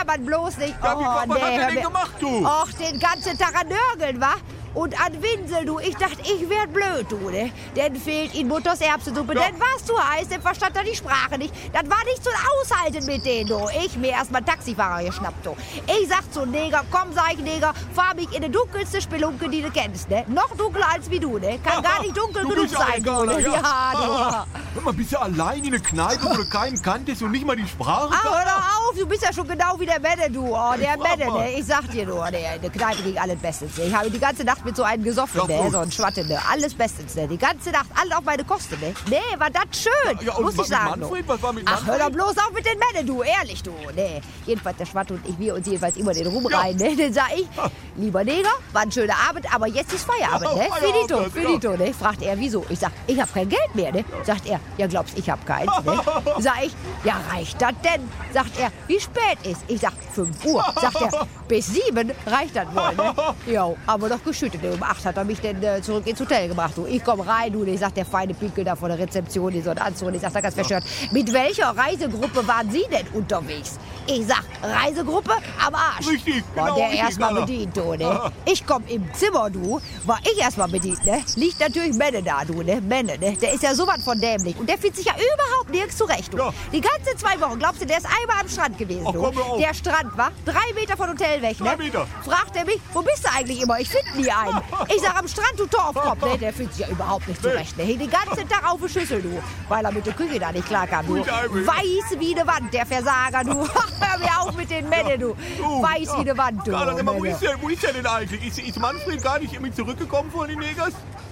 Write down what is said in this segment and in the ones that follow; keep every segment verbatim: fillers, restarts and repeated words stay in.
man bloß nicht. Ja, wie, Oh, was nee, hat er hör denn mir- gemacht, du? Och, den ganzen Tag an Nörgeln, wa? Und an Winsel, du. Ich dachte, ich werd blöd, du, ne? Denn fehlt ihm Mutters Erbsensuppe. Ja. Denn war's zu heiß, denn verstand er die Sprache nicht. Das war nicht zum Aushalten mit denen, du. Ich mir erstmal Taxifahrer geschnappt, du. Ich sag zu Neger, komm, sag ich, Neger, fahr mich in die dunkelste Spelunke, die du kennst, ne? Noch dunkler als wie du, ne? Kann gar nicht dunkel Du genug bist sein, du, Alganer, ne? ja. Ja, du. Hör mal, bist du allein in der Kneipe, wo du keinen kanntest und nicht mal die Sprache Ah, hör kannst? doch auf, du bist ja schon genau wie der Menne, du. Oh, der Ich frag Menne, mal. ne? Ich sag dir nur, der, in der Kneipe ging alles bestens. Ne? Ich habe die ganze Nacht mit so einem gesoffen, Ja, ne? gut. So ein Schwatte, ne? Alles bestens, ne? Die ganze Nacht, alles auf meine Kosten, ne? Nee, war das schön, Ja, und muss was ich mit sagen. du. Manfred? Was war mit Ach, hör doch Manfred? bloß auf mit den Menne, du. Ehrlich, du. Nee. Jedenfalls der Schwatte und ich, wir uns jedenfalls immer den Rum rein, ne? Dann sag ich, lieber Neger, war ein schöner Abend, aber jetzt ist Feierabend, Ja, ne? Feierabend, Finito, ja. finito, ne? Fragt er, wieso? Ich sag, ich hab kein Geld mehr, ne? Sagt er, ja, glaubst, ich hab keins, ne? Sag ich, ja, reicht das denn? Sagt er, wie spät ist? Ich sag, fünf Uhr. Sagt er, bis sieben reicht das wohl, ne? Jo, aber doch geschüttet. Ne? Um acht hat er mich dann äh, zurück ins Hotel gebracht. Du. Ich komm rein, du. Ich sag, der feine Pinkel da von der Rezeption, die so einen Anzug. Ich sag, da ganz verstört. Mit welcher Reisegruppe waren Sie denn unterwegs? Ich sag, Reisegruppe am Arsch. Richtig, War genau, der richtig, erstmal Nala. bedient, du, ne? Ich komm im Zimmer, du. War ich erstmal bedient, ne? Liegt natürlich Menne da, du, ne? Menne, ne? Der ist ja sowas von dämlich. Und der fühlt sich ja überhaupt nirgends zurecht, du. Ja. Die ganze zwei Wochen, glaubst du, der ist einmal am Strand gewesen, Ach, du. komm, hör auf. Der Strand war drei Meter von Hotel weg, ne? Drei Meter. Fragt er mich, wo bist du eigentlich immer? Ich finde nie einen. Ich sag, am Strand, du Torfkopf, ne? Der fühlt sich ja überhaupt nicht zurecht, ne? Hing den ganzen Tag auf der Schüssel, du. Weil er mit der Küche da nicht klarkam, du. Gut, Albi. Weiß wie eine Wand, der Versager, du. Hör mir auf mit den Männern, du. Du, Weiß ja. wie eine Wand, du. Carla, sag mal, wo Männer. ist der, wo ist der denn eigentlich? Ist, ist Manfred gar nicht irgendwie zurückgekommen von den Negers?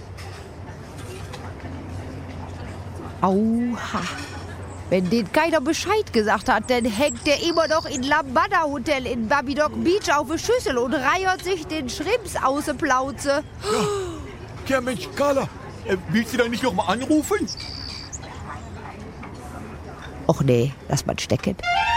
Auha. Wenn den keiner Bescheid gesagt hat, dann hängt der immer noch in Lambada Hotel in Babydog Beach auf der Schüssel und reiert sich den Schrimps aus der Plauze. Ja, Mensch, Carla, äh, willst du da nicht noch mal anrufen? Och nee, lass mal stecken.